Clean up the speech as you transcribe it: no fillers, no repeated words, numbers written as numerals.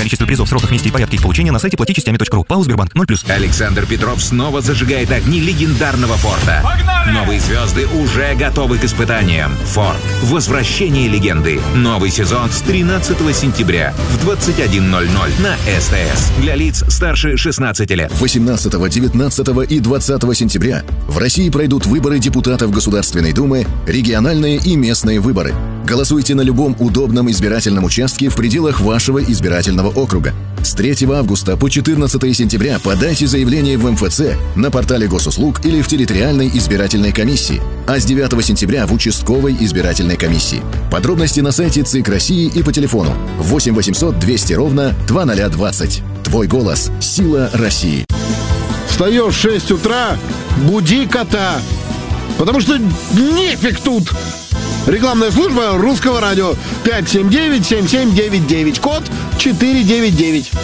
количестве призов, сроках, месте и порядке их получения на сайте плати-частями.ру. ПАО «Сбербанк» 0+. Александр Петров снова зажигает огни легендарного Форда. Погнали! Новые звезды уже готовы к испытаниям. Форд. Возвращение легенды. Новый сезон с 13 сентября в 21:00 на СТС. Для лиц старше 16 лет. 18, 19 и 20 сентября в России пройдут выборы депутатов Государственной Думы, региональные и местные выборы. Голосуйте на любом удобном избирательном участке в пределах вашего избирательного округа. С 3 августа по 14 сентября подайте заявление в МФЦ, на портале госуслуг или в территориальной избирательной комиссии, а с 9 сентября в участковой избирательной комиссии. Подробности на сайте ЦИК России и по телефону 8 800 200 ровно 2020. Твой голос – сила России. Встаешь в 6 утра, буди кота, потому что нефиг тут. Рекламная служба Русского радио 579-7799, код 499.